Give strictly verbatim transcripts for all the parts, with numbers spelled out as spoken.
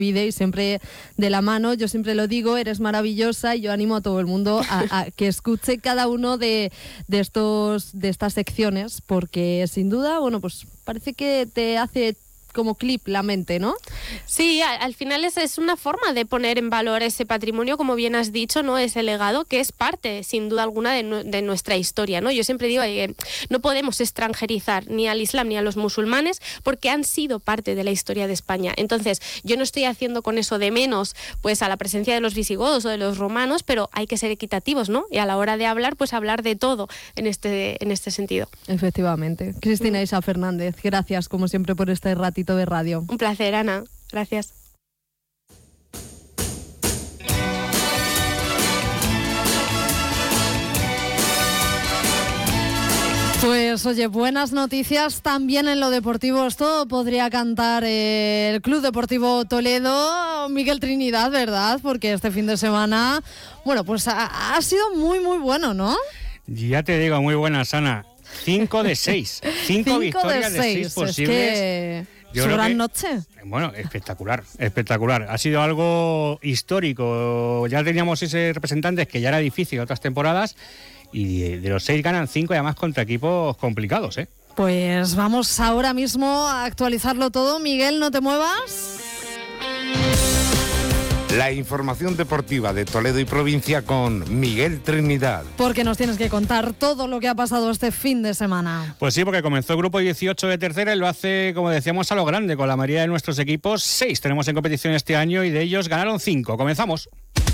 pide y siempre de la mano. Yo siempre lo digo, eres maravillosa y yo animo a todo el mundo a, a que escuche cada uno de, de, estos, de estas secciones, porque sin duda, bueno, pues parece que te hace como clip la mente, ¿no? Sí, al, al final es, es una forma de poner en valor ese patrimonio, como bien has dicho, ¿no? Ese legado que es parte, sin duda alguna, de, nu- de nuestra historia, ¿no? Yo siempre digo que no podemos extranjerizar ni al Islam ni a los musulmanes porque han sido parte de la historia de España. Entonces, yo no estoy haciendo con eso de menos pues a la presencia de los visigodos o de los romanos, pero hay que ser equitativos, ¿no? Y a la hora de hablar, pues hablar de todo en este, en este sentido. Efectivamente. Cristina mm. Isa Fernández, gracias como siempre por este ratito de radio. Un placer, Ana. Gracias. Pues oye, buenas noticias también en lo deportivo. Esto podría cantar el Club Deportivo Toledo, Miguel Trinidad, ¿verdad? Porque este fin de semana, bueno, pues ha, ha sido muy, muy bueno, ¿no? Ya te digo, muy buenas, Ana. Cinco de seis. Cinco, Cinco victorias de seis, de seis posibles. Es que... Yo ¿Su gran que, noche? Bueno, espectacular, espectacular. Ha sido algo histórico. Ya teníamos ese representantes que ya era difícil otras temporadas y de, de los seis ganan cinco y además contra equipos complicados, ¿eh? Pues vamos ahora mismo a actualizarlo todo. Miguel, no te muevas. La información deportiva de Toledo y provincia con Miguel Trinidad. Porque nos tienes que contar todo lo que ha pasado este fin de semana. Pues sí, porque comenzó el grupo dieciocho de tercera y lo hace, como decíamos, a lo grande, con la mayoría de nuestros equipos. Seis tenemos en competición este año y de ellos ganaron cinco. Comenzamos.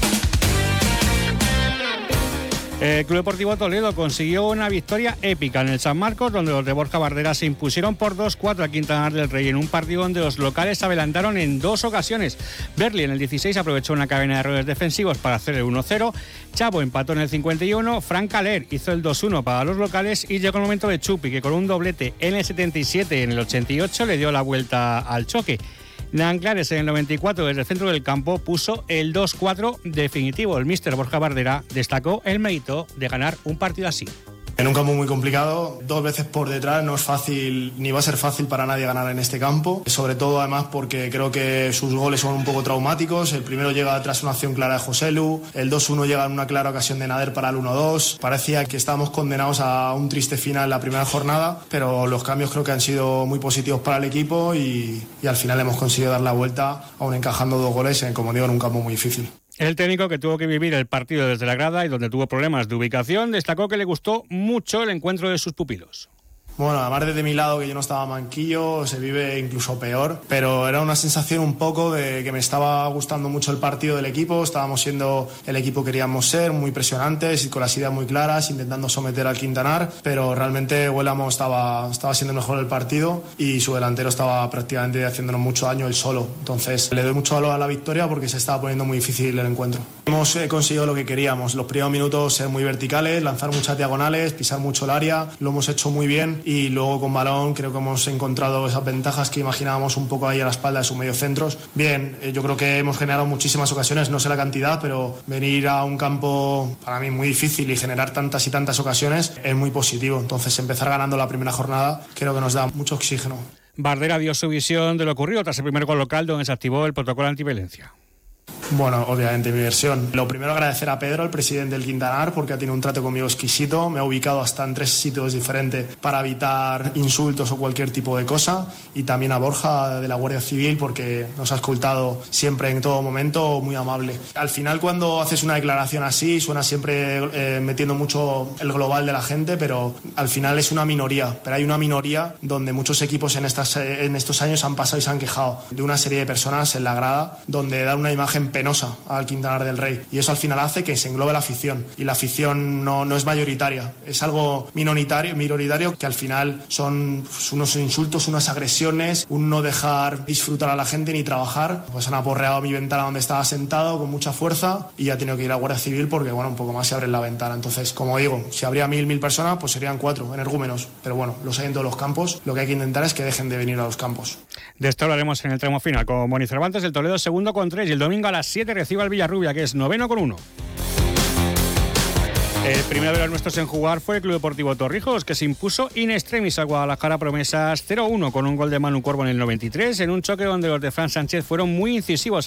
El Club Deportivo Toledo consiguió una victoria épica en el San Marcos, donde los de Borja Bardera se impusieron por dos cuatro a Quintanar del Rey en un partido donde los locales se adelantaron en dos ocasiones. Berli en el dieciséis aprovechó una cadena de errores defensivos para hacer el uno cero, Chavo empató en el cincuenta y uno, Fran Caler hizo el dos uno para los locales y llegó el momento de Chupi, que con un doblete en el setenta y siete y en el ochenta y ocho le dio la vuelta al choque. Nanclares en el noventa y cuatro desde el centro del campo puso el dos cuatro definitivo. El míster Borja Bardera destacó el mérito de ganar un partido así. En un campo muy complicado, dos veces por detrás, no es fácil, ni va a ser fácil para nadie ganar en este campo. Sobre todo, además, porque creo que sus goles son un poco traumáticos. El primero llega tras una acción clara de Joselu, el dos uno llega en una clara ocasión de Nader para el uno dos. Parecía que estábamos condenados a un triste final en la primera jornada, pero los cambios creo que han sido muy positivos para el equipo y, y al final hemos conseguido dar la vuelta, aún encajando dos goles, en, como digo, en un campo muy difícil. El técnico, que tuvo que vivir el partido desde la grada y donde tuvo problemas de ubicación, destacó que le gustó mucho el encuentro de sus pupilos. Bueno, además desde mi lado, que yo no estaba manquillo, se vive incluso peor, pero era una sensación un poco de que me estaba gustando mucho el partido del equipo. Estábamos siendo el equipo que queríamos ser, muy presionantes y con las ideas muy claras, intentando someter al Quintanar, pero realmente Huélamo estaba, estaba siendo mejor el partido y su delantero estaba prácticamente haciéndonos mucho daño él solo. Entonces le doy mucho valor a la victoria porque se estaba poniendo muy difícil el encuentro. Hemos eh, conseguido lo que queríamos, los primeros minutos ser muy verticales, lanzar muchas diagonales, pisar mucho el área, lo hemos hecho muy bien. Y luego con balón creo que hemos encontrado esas ventajas que imaginábamos un poco ahí a la espalda de sus mediocentros. Bien, eh, yo creo que hemos generado muchísimas ocasiones, no sé la cantidad, pero venir a un campo para mí muy difícil y generar tantas y tantas ocasiones es muy positivo. Entonces empezar ganando la primera jornada creo que nos da mucho oxígeno. Bardera dio su visión de lo ocurrido tras el primer gol local, donde se activó el protocolo antiviolencia. Bueno, obviamente mi versión. Lo primero, agradecer a Pedro, el presidente del Quintanar, porque ha tenido un trato conmigo exquisito. Me ha ubicado hasta en tres sitios diferentes para evitar insultos o cualquier tipo de cosa. Y también a Borja de la Guardia Civil, porque nos ha escoltado siempre en todo momento, muy amable. Al final, cuando haces una declaración así, suena siempre eh, metiendo mucho el global de la gente, pero al final es una minoría. Pero hay una minoría donde muchos equipos en, estas, en estos años han pasado y se han quejado de una serie de personas en la grada, donde dan una imagen penosa al Quintanar del Rey, y eso al final hace que se englobe la afición, y la afición no, no es mayoritaria, es algo minoritario, minoritario que al final son pues, unos insultos, unas agresiones, un no dejar disfrutar a la gente ni trabajar. Pues han aporreado a mi ventana donde estaba sentado con mucha fuerza y ha tenido que ir a Guardia Civil porque bueno, un poco más se abre la ventana. Entonces, como digo, si habría mil, mil personas, pues serían cuatro energúmenos, pero bueno, los hay en todos los campos. Lo que hay que intentar es que dejen de venir a los campos. De esto hablaremos en el tramo final con Moni Cervantes. El Toledo segundo con tres y el domingo a las siete recibe al Villarrubia, que es noveno con uno. El primero de los nuestros en jugar fue el Club Deportivo Torrijos, que se impuso in extremis a Guadalajara Promesas cero uno con un gol de Manu Corvo en el noventa y tres, en un choque donde los de Fran Sánchez fueron muy incisivos